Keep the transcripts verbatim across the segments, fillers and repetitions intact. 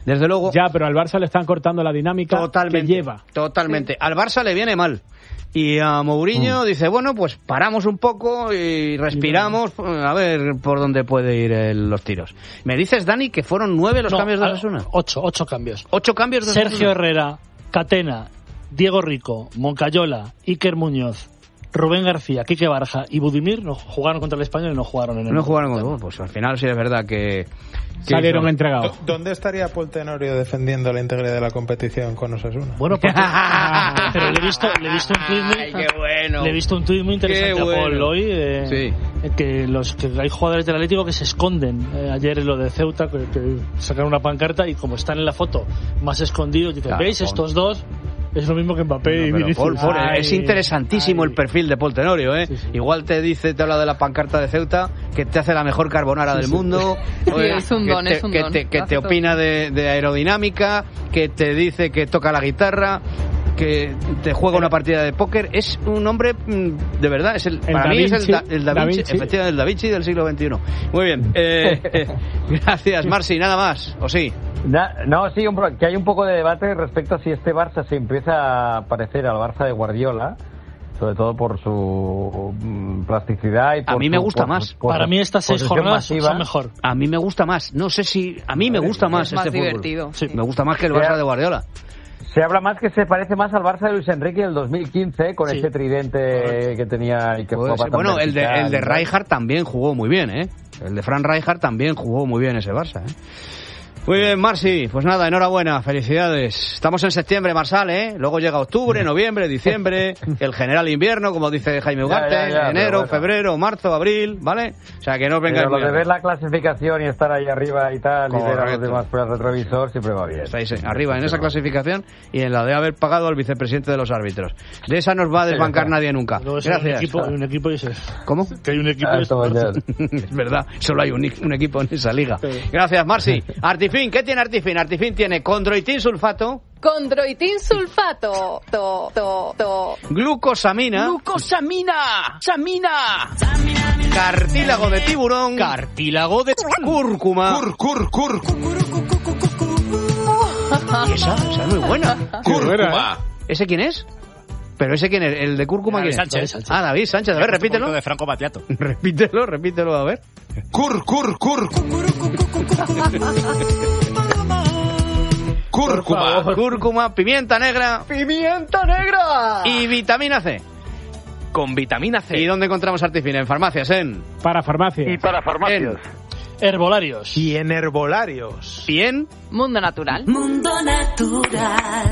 Desde luego. Ya, pero al Barça le están cortando la dinámica totalmente, que lleva. Totalmente. Al Barça le viene mal. Y a Mourinho mm. dice, bueno, pues paramos un poco y respiramos, a ver por dónde puede ir el, los tiros. ¿Me dices, Dani, que fueron nueve los no, cambios de Osasuna? Ocho, ocho cambios. ¿Ocho cambios de Sergio Osasuna? Herrera, Catena, Diego Rico, Moncayola, Iker Muñoz, Rubén García, Quique Barja y Budimir no jugaron contra el Español y no jugaron en el... No jugaron con... Pues al final sí es verdad que... que salieron entregados. ¿Dónde estaría Paul Tenorio defendiendo la integridad de la competición con Osasuna? Bueno, porque... pero le he visto, le he visto un tuit muy... Ay, qué bueno. Le he visto un tuit muy interesante bueno. a Paul hoy, eh, sí. que, los, que hay jugadores del Atlético que se esconden. Eh, ayer en lo de Ceuta, que, que sacaron una pancarta y como están en la foto más escondidos, dicen, claro, ¿veis? Paul. Estos dos... Es lo mismo que Mbappé no, y Vinicius. Paul, Paul, ay, es interesantísimo ay. el perfil de Paul Tenorio, ¿eh? Sí, sí. Igual te dice, te habla de la pancarta de Ceuta, que te hace la mejor carbonara sí, del sí. mundo. Oye, es un don, que te, es un que don. Te, que te opina de, de aerodinámica, que te dice que toca la guitarra, que te juega una partida de póker. Es un hombre, de verdad, es el, el para da mí Vinci, es el, da, el Da Vinci, da Vinci. efectivamente, el Da Vinci del siglo veintiuno. Muy bien. Eh, eh, gracias, Marci. Nada más, ¿o sí? No, sí, un, que hay un poco de debate respecto a si este Barça se empieza a parecer al Barça de Guardiola, sobre todo por su mm, plasticidad y por a mí me su, gusta por, más. Por, Para mí estas seis jornadas son mejor. A mí me gusta más. No sé si a mí me gusta más es este más divertido. Sí. Me gusta más que el Barça de Guardiola. Se habla más que se parece más al Barça de Luis Enrique del dos mil quince con sí. ese tridente que tenía y que pues, jugaba bueno, el de el de ¿no? Rijkaard también jugó muy bien, ¿eh? El de Frank Rijkaard también jugó muy bien ese Barça, ¿eh? Muy bien, Marci, pues nada, enhorabuena, felicidades. Estamos en septiembre, Marsal, ¿eh? Luego llega octubre, noviembre, diciembre, el general invierno, como dice Jaime Ugarte, ya, ya, ya, enero, bueno. febrero, marzo, abril, ¿vale? O sea, que no venga... Pero lo de ver la clasificación y estar ahí arriba y tal, correcto. Y ver a los demás por el retrovisor siempre va bien. Estáis arriba en esa clasificación y en la de haber pagado al vicepresidente de los árbitros. De esa no os va a desbancar nadie nunca. No, gracias. Hay un equipo, hay un equipo y ese... ¿Cómo? Que hay un equipo ah, y es... es verdad, solo hay un, un equipo en esa liga. Sí. Gracias, Marci. Artifin, ¿qué tiene Artifin? Artifin tiene condroitin sulfato. Condroitin sulfato. To, to, to. Glucosamina. Glucosamina. Samina. Cartílago de tiburón. Cartílago de cúrcuma. Cur, cur, cur. Y esa, esa es muy buena. Cúrcuma. ¿Ese quién es? ¿Pero ese quién es? ¿El de cúrcuma quién es? Sánchez, Sánchez. Ah, David Sánchez. A ver, repítelo. De Franco Battiato. Repítelo, repítelo, a ver. Cur, cur, cur. Cúrcuma. Cúrcuma, pimienta negra. ¡Pimienta negra! Y vitamina C. Con vitamina C. ¿Y dónde encontramos Artifin? En farmacias, en... Para farmacias. Y para farmacias. En... Herbolarios. Y en herbolarios. ¿Y en? Mundo Natural. Mundo Natural.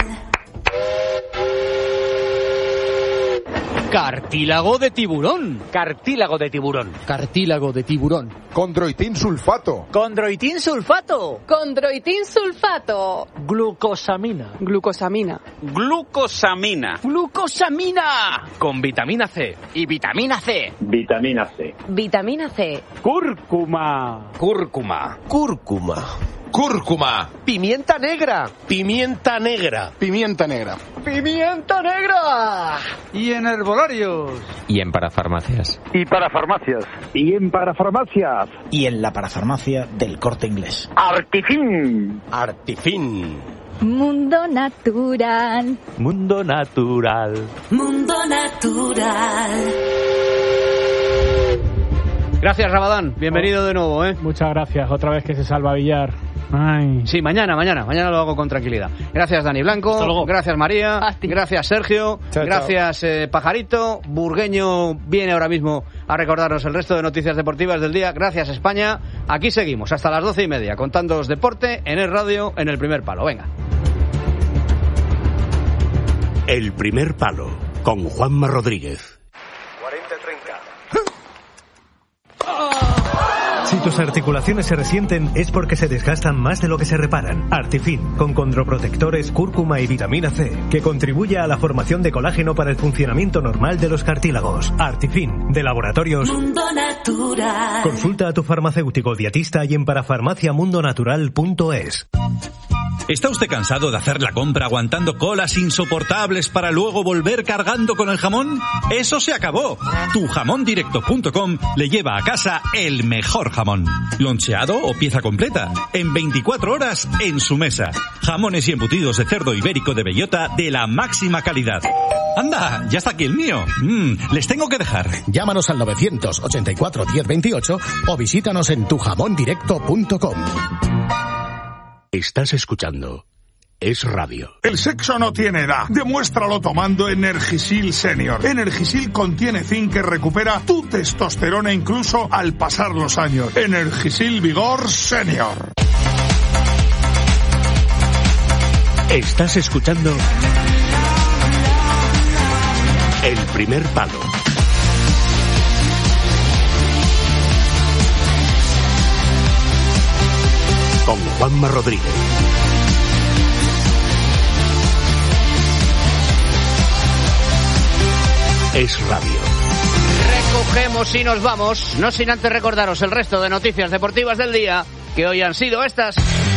Cartílago de tiburón. Cartílago de tiburón. Cartílago de tiburón. Condroitin sulfato. Condroitin sulfato. Condroitin sulfato. Glucosamina. Glucosamina. Glucosamina. Glucosamina. Con vitamina C. Y vitamina C. Vitamina C. Vitamina C. Cúrcuma. Cúrcuma. Cúrcuma. Cúrcuma. Pimienta negra. Pimienta negra. Pimienta negra. ¡Pimienta negra! Y en herbolarios. Y en parafarmacias. Y para farmacias. Y en parafarmacias. Y en la parafarmacia del Corte Inglés. Artifin. Artifin. Mundo Natural. Mundo Natural. Mundo Natural. Gracias, Rabadán. Bienvenido de nuevo, ¿eh? Muchas gracias. Otra vez que se salva Villar. Ay. Sí, mañana, mañana. Mañana lo hago con tranquilidad. Gracias, Dani Blanco. Gracias, María. Gracias, Sergio. Chao, gracias, eh, Pajarito. Burgueño viene ahora mismo a recordarnos el resto de noticias deportivas del día. Gracias, España. Aquí seguimos hasta las doce y media contándoos deporte en el radio en El Primer Palo. Venga. El Primer Palo con Juanma Rodríguez. cuarenta treinta. Si tus articulaciones se resienten es porque se desgastan más de lo que se reparan. Artifin, con condroprotectores, cúrcuma y vitamina C, que contribuye a la formación de colágeno para el funcionamiento normal de los cartílagos. Artifin, de Laboratorios Mundo Natural. Consulta a tu farmacéutico dietista y en parafarmaciamundonatural punto es. ¿Está usted cansado de hacer la compra aguantando colas insoportables para luego volver cargando con el jamón? ¡Eso se acabó! tu jamón directo punto com le lleva a casa el mejor jamón. Loncheado o pieza completa. En veinticuatro horas en su mesa. Jamones y embutidos de cerdo ibérico de bellota de la máxima calidad. ¡Anda! ¡Ya está aquí el mío! Mm, les tengo que dejar. Llámanos al novecientos ochenta y cuatro diez veintiocho o visítanos en tu jamón directo punto com. Estás escuchando Es Radio. El sexo no tiene edad. Demuéstralo tomando Energisil Senior. Energisil contiene zinc que recupera tu testosterona incluso al pasar los años. Energisil Vigor Senior. Estás escuchando El Primer Palo. Con Juanma Rodríguez. Es Radio. Recogemos y nos vamos, no sin antes recordaros el resto de noticias deportivas del día, que hoy han sido estas.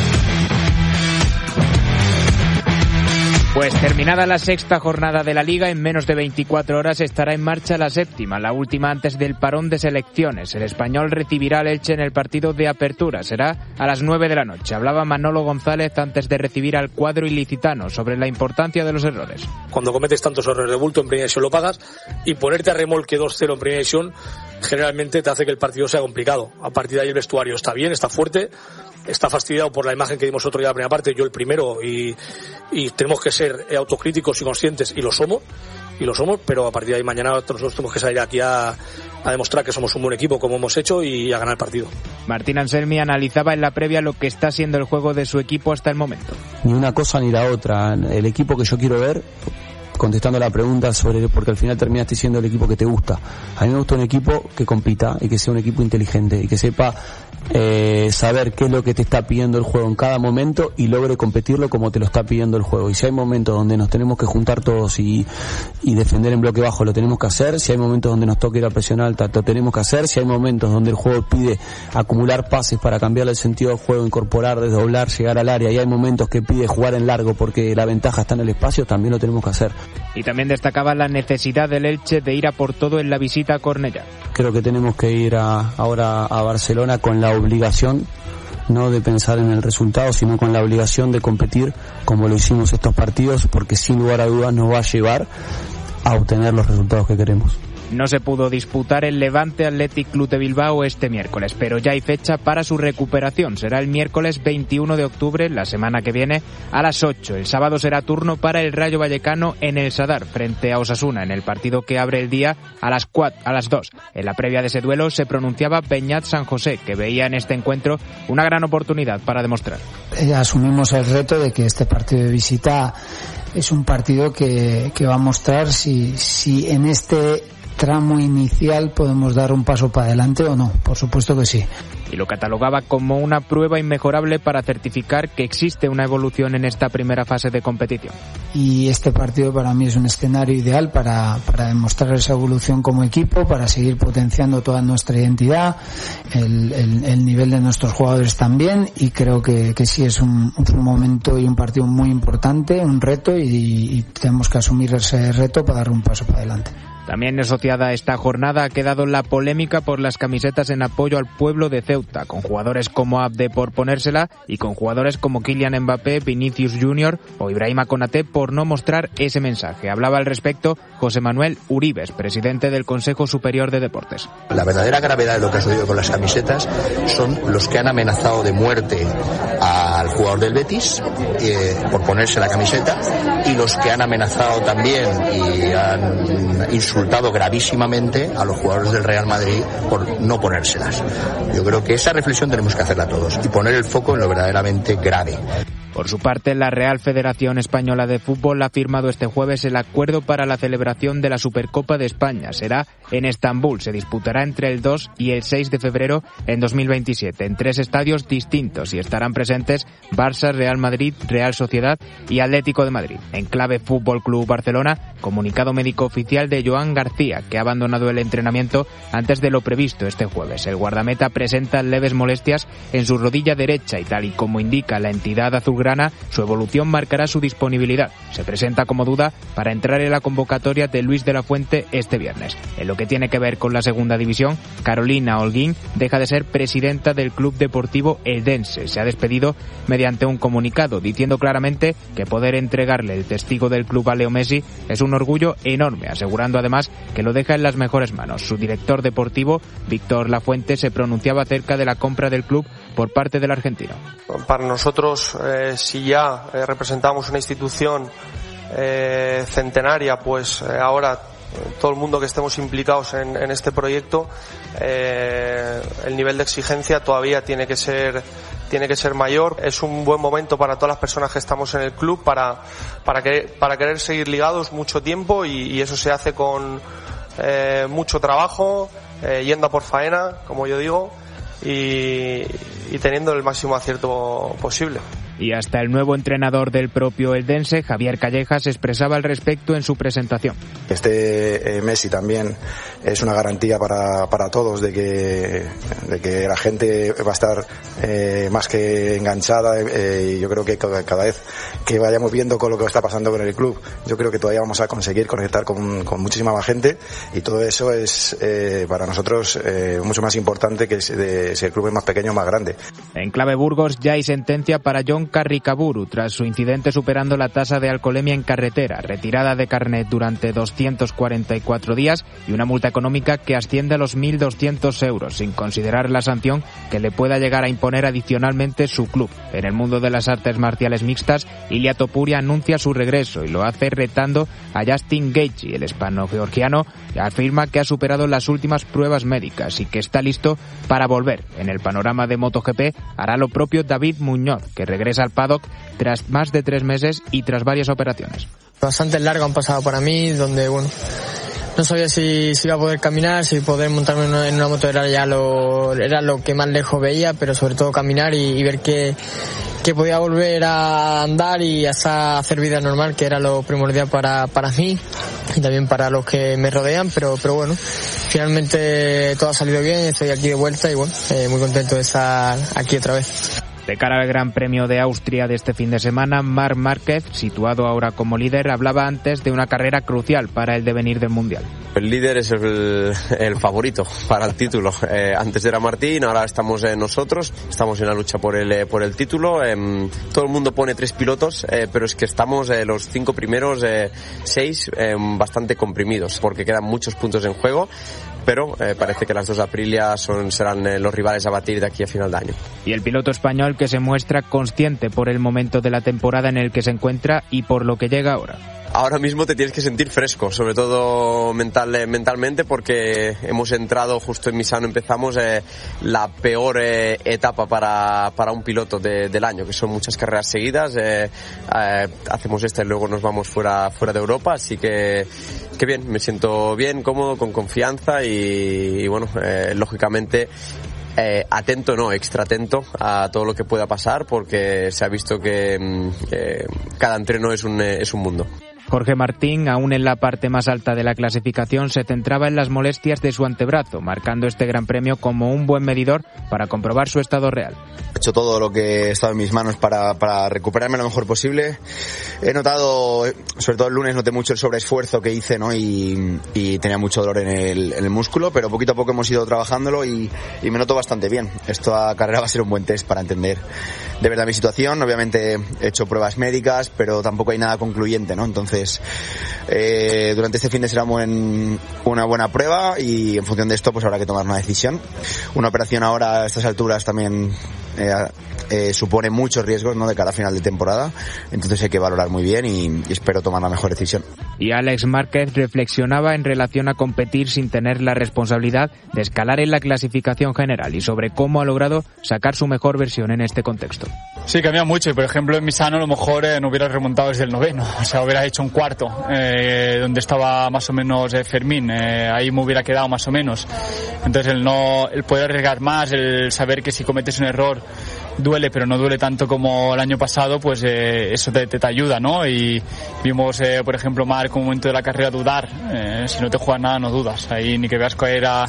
Pues terminada la sexta jornada de la Liga, en menos de veinticuatro horas estará en marcha la séptima, la última antes del parón de selecciones. El Español recibirá al Elche en el partido de apertura, será a las nueve de la noche. Hablaba Manolo González antes de recibir al cuadro ilicitano sobre la importancia de los errores. Cuando cometes tantos errores de bulto en primera división lo pagas, y ponerte a remolque dos cero en primera división generalmente te hace que el partido sea complicado. A partir de ahí el vestuario está bien, está fuerte, está fastidiado por la imagen que dimos otro día en la primera parte, yo el primero, y, y tenemos que ser autocríticos y conscientes, y lo somos, y lo somos, pero a partir de ahí mañana nosotros tenemos que salir aquí a, a demostrar que somos un buen equipo como hemos hecho y a ganar el partido. Martín Anselmi analizaba en la previa lo que está siendo el juego de su equipo hasta el momento. Ni una cosa ni la otra, el equipo que yo quiero ver, contestando la pregunta sobre, porque al final terminaste siendo el equipo que te gusta. A mí me gusta un equipo que compita y que sea un equipo inteligente y que sepa eh, saber qué es lo que te está pidiendo el juego en cada momento y logre competirlo como te lo está pidiendo el juego. Y si hay momentos donde nos tenemos que juntar todos y, y defender en bloque bajo, lo tenemos que hacer. Si hay momentos donde nos toca ir a presión alta, lo tenemos que hacer. Si hay momentos donde el juego pide acumular pases para cambiar el sentido del juego, incorporar, desdoblar, llegar al área, y hay momentos que pide jugar en largo porque la ventaja está en el espacio, también lo tenemos que hacer. Y también destacaba la necesidad del Elche de ir a por todo en la visita a Cornellá. Creo que tenemos que ir a, ahora a Barcelona con la obligación, no de pensar en el resultado, sino con la obligación de competir como lo hicimos estos partidos, porque sin lugar a dudas nos va a llevar a obtener los resultados que queremos. No se pudo disputar el Levante Athletic Club de Bilbao este miércoles, pero ya hay fecha para su recuperación. Será el miércoles veintiuno de octubre, la semana que viene, a las ocho. El sábado será turno para el Rayo Vallecano en el Sadar, frente a Osasuna, en el partido que abre el día a las cuatro, a las dos. En la previa de ese duelo se pronunciaba Beñat San José, que veía en este encuentro una gran oportunidad para demostrar. Eh, asumimos el reto de que este partido de visita es un partido que, que va a mostrar si, si en este tramo inicial podemos dar un paso para adelante o no. Por supuesto que sí. Y lo catalogaba como una prueba inmejorable para certificar que existe una evolución en esta primera fase de competición. Y este partido para mí es un escenario ideal para, para demostrar esa evolución como equipo, para seguir potenciando toda nuestra identidad, el, el, el nivel de nuestros jugadores también, y creo que, que sí es un, un momento y un partido muy importante, un reto, y, y tenemos que asumir ese reto para dar un paso para adelante. También asociada a esta jornada ha quedado la polémica por las camisetas en apoyo al pueblo de Ceuta, con jugadores como Abde por ponérsela y con jugadores como Kylian Mbappé, Vinicius Junior o Ibrahima Konaté por no mostrar ese mensaje. Hablaba al respecto José Manuel Uribes, presidente del Consejo Superior de Deportes. La verdadera gravedad de lo que ha sucedido con las camisetas son los que han amenazado de muerte al jugador del Betis eh, por ponerse la camiseta, y los que han amenazado también y han insultado gravísimamente a los jugadores del Real Madrid por no ponérselas. Yo creo que esa reflexión tenemos que hacerla todos y poner el foco en lo verdaderamente grave. Por su parte, la Real Federación Española de Fútbol ha firmado este jueves el acuerdo para la celebración de la Supercopa de España. Será en Estambul. Se disputará entre el dos y el seis de febrero en dos mil veintisiete, en tres estadios distintos, y estarán presentes Barça, Real Madrid, Real Sociedad y Atlético de Madrid. En clave Fútbol Club Barcelona, comunicado médico oficial de Joan García, que ha abandonado el entrenamiento antes de lo previsto este jueves. El guardameta presenta leves molestias en su rodilla derecha y, tal y como indica la entidad azulgrana, azulgrana, su evolución marcará su disponibilidad. Se presenta como duda para entrar en la convocatoria de Luis de la Fuente este viernes. En lo que tiene que ver con la segunda división, Carolina Holguín deja de ser presidenta del Club Deportivo Eldense. Se ha despedido mediante un comunicado diciendo claramente que poder entregarle el testigo del club a Leo Messi es un orgullo enorme, asegurando además que lo deja en las mejores manos. Su director deportivo, Víctor Lafuente, se pronunciaba acerca de la compra del club por parte del argentino. Para nosotros, eh, si ya eh, representamos una institución eh, centenaria, pues eh, ahora todo el mundo que estemos implicados en, en este proyecto, eh, el nivel de exigencia todavía tiene que ser tiene que ser mayor. Es un buen momento para todas las personas que estamos en el club para para querer, para querer seguir ligados mucho tiempo y, y eso se hace con eh, mucho trabajo, eh, yendo a por faena, como yo digo, y, y teniendo el máximo acierto posible. Y hasta el nuevo entrenador del propio Eldense, Javier Callejas, expresaba al respecto en su presentación. Este eh, Messi también es una garantía para, para todos de que, de que la gente va a estar eh, más que enganchada eh, y yo creo que cada, cada vez que vayamos viendo con lo que está pasando con el club, yo creo que todavía vamos a conseguir conectar con, con muchísima más gente y todo eso es eh, para nosotros eh, mucho más importante que si, de, si el club es más pequeño o más grande. En clave Burgos ya hay sentencia para John Carricaburu tras su incidente superando la tasa de alcoholemia en carretera, retirada de carnet durante doscientos cuarenta y cuatro días y una multa económica que asciende a los mil doscientos euros, sin considerar la sanción que le pueda llegar a imponer adicionalmente su club. En el mundo de las artes marciales mixtas, Ilia Topuria anuncia su regreso y lo hace retando a Justin Gaethje. El hispano-georgiano afirma que ha superado las últimas pruebas médicas y que está listo para volver. En el panorama de MotoGP hará lo propio David Muñoz, que regresa al paddock tras más de tres meses y tras varias operaciones. Bastante largo han pasado para mí, donde bueno, no sabía si, si iba a poder caminar, si poder montarme en una, en una moto era ya lo, era lo que más lejos veía, pero sobre todo caminar y, y ver que, que podía volver a andar y hasta hacer vida normal, que era lo primordial para, para mí y también para los que me rodean, pero, pero bueno, finalmente todo ha salido bien, estoy aquí de vuelta y bueno, eh, muy contento de estar aquí otra vez. De cara al Gran Premio de Austria de este fin de semana, Marc Márquez, situado ahora como líder, hablaba antes de una carrera crucial para el devenir del Mundial. El líder es el, el favorito para el título. Eh, antes era Martín, ahora estamos eh, nosotros, estamos en la lucha por el, eh, por el título. Eh, todo el mundo pone tres pilotos, eh, pero es que estamos eh, los cinco primeros, eh, seis, eh, bastante comprimidos, porque quedan muchos puntos en juego. Pero eh, parece que las dos Aprilia son, serán eh, los rivales a batir de aquí a final de año. Y el piloto español que se muestra consciente por el momento de la temporada en el que se encuentra y por lo que llega ahora. Ahora mismo te tienes que sentir fresco, sobre todo mental, eh, mentalmente, porque hemos entrado, justo en Misano empezamos eh, la peor eh, etapa para, para un piloto de, del año, que son muchas carreras seguidas, eh, eh, hacemos esta y luego nos vamos fuera, fuera de Europa, así que, que bien, me siento bien, cómodo, con confianza y, y bueno, eh, lógicamente Eh, atento, no, extra atento a todo lo que pueda pasar, porque se ha visto que, que cada entreno es un, es un mundo. Jorge Martín, aún en la parte más alta de la clasificación, se centraba en las molestias de su antebrazo, marcando este Gran Premio como un buen medidor para comprobar su estado real. He hecho todo lo que he estado en mis manos para, para recuperarme lo mejor posible. He notado, sobre todo el lunes, noté mucho el sobreesfuerzo que hice, ¿no? Y, y tenía mucho dolor en el, en el músculo, pero poquito a poco hemos ido trabajándolo y, y me noto bastante bien. Esta carrera va a ser un buen test para entender de verdad mi situación. Obviamente he hecho pruebas médicas, pero tampoco hay nada concluyente, ¿no? Entonces, Eh, durante este fin de será buen, una buena prueba y en función de esto pues habrá que tomar una decisión. Una operación ahora a estas alturas también eh, eh, supone muchos riesgos, ¿no?, de cara a final de temporada, entonces hay que valorar muy bien y, y espero tomar la mejor decisión. Y Alex Márquez reflexionaba en relación a competir sin tener la responsabilidad de escalar en la clasificación general y sobre cómo ha logrado sacar su mejor versión en este contexto. Sí, cambia mucho y por ejemplo en Misano a lo mejor eh, no hubiera remontado desde el noveno, o sea, hubiera hecho un cuarto, eh, donde estaba más o menos eh, Fermín, eh, ahí me hubiera quedado más o menos. Entonces el no, el poder arriesgar más, el saber que si cometes un error duele, pero no duele tanto como el año pasado, pues eh, eso te, te, te ayuda, ¿no? Y vimos, eh, por ejemplo, Marc, un momento de la carrera dudar, eh, si no te juegas nada no dudas, ahí ni que veas caer a,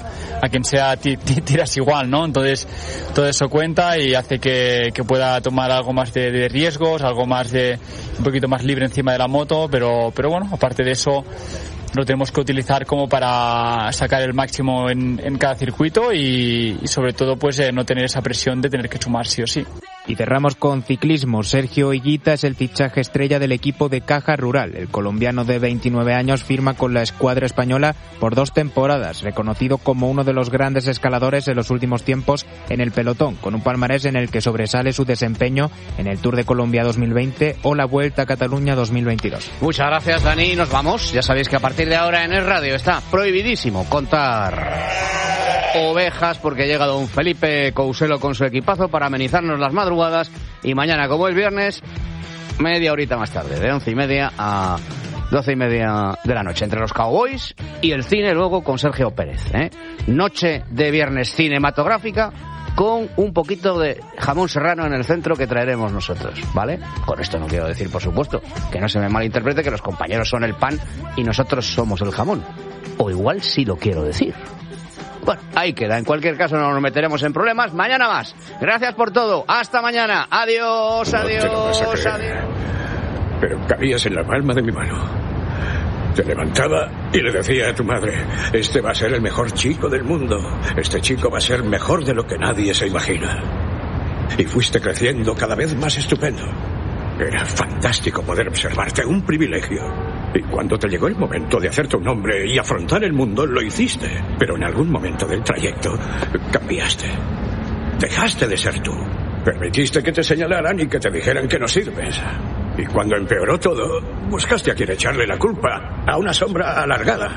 a quien sea t- t- tiras igual, ¿no? Entonces todo eso cuenta y hace que, que pueda tomar algo más de, de riesgos, algo más de un poquito más libre encima de la moto, pero pero bueno, aparte de eso lo tenemos que utilizar como para sacar el máximo en, en cada circuito y, y sobre todo pues eh, no tener esa presión de tener que sumar sí o sí. Y cerramos con ciclismo. Sergio Higuita es el fichaje estrella del equipo de Caja Rural. El colombiano de veintinueve años firma con la escuadra española por dos temporadas, reconocido como uno de los grandes escaladores de los últimos tiempos en el pelotón, con un palmarés en el que sobresale su desempeño en el Tour de Colombia dos mil veinte o la Vuelta a Cataluña dos mil veintidós. Muchas gracias, Dani. Nos vamos. Ya sabéis que a partir de ahora en el radio está prohibidísimo contar ovejas, porque llega don Felipe Couselo con su equipazo para amenizarnos las madrugadas, y mañana, como el viernes, media horita más tarde, de once y media a doce y media de la noche, entre los Cowboys y el cine, luego con Sergio Pérez, ¿eh? Noche de viernes cinematográfica con un poquito de jamón serrano en el centro que traeremos nosotros, ¿vale? Con esto no quiero decir, por supuesto, que no se me malinterprete que los compañeros son el pan y nosotros somos el jamón. O igual sí lo quiero decir. Bueno, ahí queda. En cualquier caso no nos meteremos en problemas. Mañana más. Gracias por todo. Hasta mañana. Adiós, adiós, no te lo vas a creer, adiós. Pero cabías en la palma de mi mano. Te levantaba y le decía a tu madre: este va a ser el mejor chico del mundo. Este chico va a ser mejor de lo que nadie se imagina. Y fuiste creciendo cada vez más estupendo. Era fantástico poder observarte, un privilegio. Y cuando te llegó el momento de hacerte un hombre y afrontar el mundo, lo hiciste. Pero en algún momento del trayecto cambiaste. Dejaste de ser tú. Permitiste que te señalaran y que te dijeran que no sirves. Y cuando empeoró todo, buscaste a quien echarle la culpa, a una sombra alargada.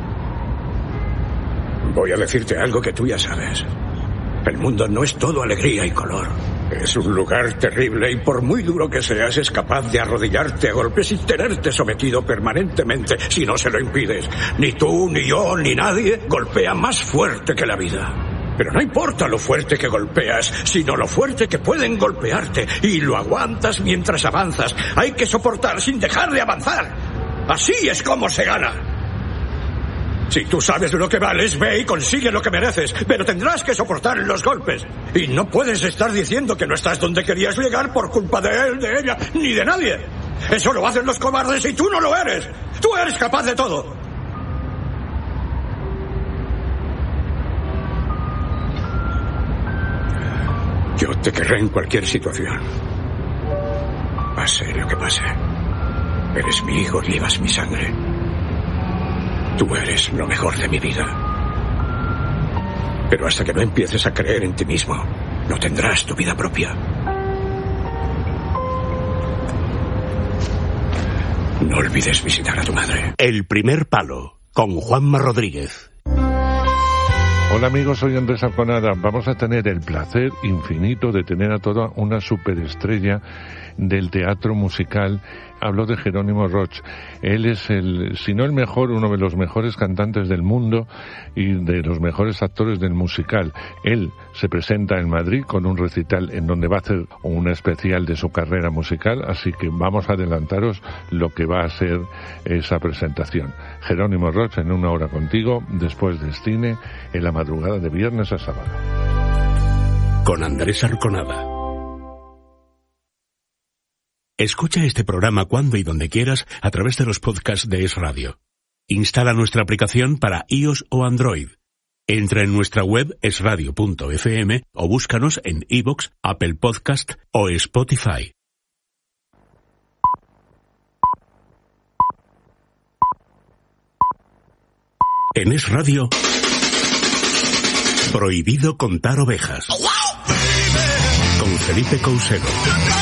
Voy a decirte algo que tú ya sabes. El mundo no es todo alegría y color. Es un lugar terrible y por muy duro que seas, es capaz de arrodillarte a golpes y tenerte sometido permanentemente si no se lo impides. Ni tú, ni yo, ni nadie golpea más fuerte que la vida. Pero no importa lo fuerte que golpeas, sino lo fuerte que pueden golpearte. Y lo aguantas mientras avanzas. Hay que soportar sin dejar de avanzar. Así es como se gana. Si tú sabes lo que vales, ve y consigue lo que mereces, pero tendrás que soportar los golpes. Y no puedes estar diciendo que no estás donde querías llegar por culpa de él, de ella, ni de nadie. Eso lo hacen los cobardes y tú no lo eres. Tú eres capaz de todo. Yo te querré en cualquier situación. Pase lo que pase. Eres mi hijo y llevas mi sangre. Tú eres lo mejor de mi vida. Pero hasta que no empieces a creer en ti mismo, no tendrás tu vida propia. No olvides visitar a tu madre. El primer palo, con Juanma Rodríguez. Hola amigos, soy Andrés Arconada. Vamos a tener el placer infinito de tener a toda una superestrella del teatro musical. Hablo de Jerónimo Roch. Él es el, si no el mejor, uno de los mejores cantantes del mundo y de los mejores actores del musical. Él se presenta en Madrid con un recital en donde va a hacer un especial de su carrera musical, así que vamos a adelantaros lo que va a ser esa presentación. Jerónimo Roch en una hora contigo, después del cine, en la madrugada de viernes a sábado. Con Andrés Arconada. Escucha este programa cuando y donde quieras a través de los podcasts de Es Radio. Instala nuestra aplicación para iOS o Android. Entra en nuestra web es radio punto efe eme o búscanos en iVoox, Apple Podcast o Spotify. En Es Radio, prohibido contar ovejas. Con Felipe Couselo.